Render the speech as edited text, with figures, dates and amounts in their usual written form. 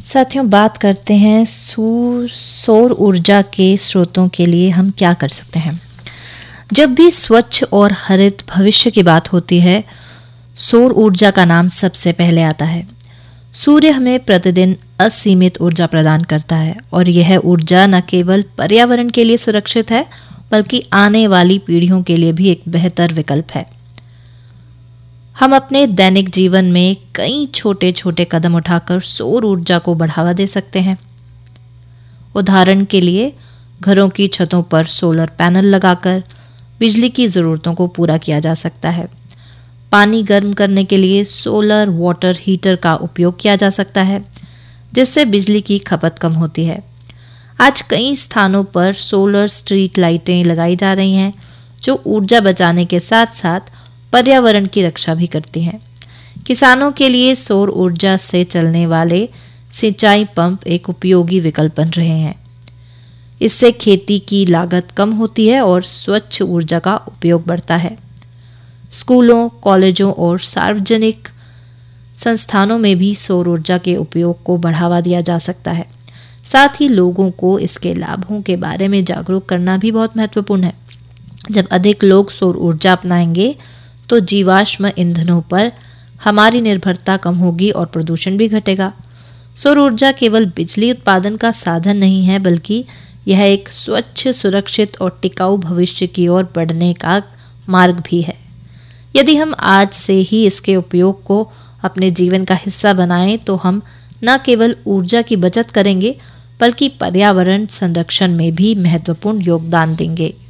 साथियों, बात करते हैं सौर ऊर्जा के स्रोतों के लिए हम क्या कर सकते हैं। जब भी स्वच्छ और हरित भविष्य की बात होती है, सौर ऊर्जा का नाम सबसे पहले आता है। सूर्य हमें प्रतिदिन असीमित ऊर्जा प्रदान करता है और यह ऊर्जा न केवल पर्यावरण के लिए सुरक्षित है, बल्कि आने वाली पीढ़ियों के लिए भी एक बेहतर विकल्प है। हम अपने दैनिक जीवन में कई छोटे छोटे कदम उठाकर सौर ऊर्जा को बढ़ावा दे सकते हैं। उदाहरण के लिए, घरों की छतों पर सोलर पैनल लगाकर बिजली की ज़रूरतों को पूरा किया जा सकता है। पानी गर्म करने के लिए सोलर वाटर हीटर का उपयोग किया जा सकता है, जिससे बिजली की खपत कम होती है। आज कई स्थानों पर सोलर स्ट्रीट लाइटें लगाई जा रही हैं, जो ऊर्जा बचाने के साथ साथ पर्यावरण की रक्षा भी करती हैं। किसानों के लिए सौर ऊर्जा से चलने वाले सिंचाई पंप एक उपयोगी विकल्प बन रहे हैं। इससे खेती की लागत कम होती है और स्वच्छ ऊर्जा का उपयोग बढ़ता है। स्कूलों, कॉलेजों और सार्वजनिक संस्थानों में भी सौर ऊर्जा के उपयोग को बढ़ावा दिया जा सकता है। साथ ही लोगों को इसके लाभों के बारे में जागरूक करना भी बहुत महत्वपूर्ण है। जब अधिक लोग सौर ऊर्जा अपनाएंगे तो जीवाश्म ईंधनों पर हमारी निर्भरता कम होगी और प्रदूषण भी घटेगा। सौर ऊर्जा केवल बिजली उत्पादन का साधन नहीं है, बल्कि यह एक स्वच्छ, सुरक्षित और टिकाऊ भविष्य की ओर बढ़ने का मार्ग भी है। यदि हम आज से ही इसके उपयोग को अपने जीवन का हिस्सा बनाएं, तो हम न केवल ऊर्जा की बचत करेंगे, बल्कि पर्यावरण संरक्षण में भी महत्वपूर्ण योगदान देंगे।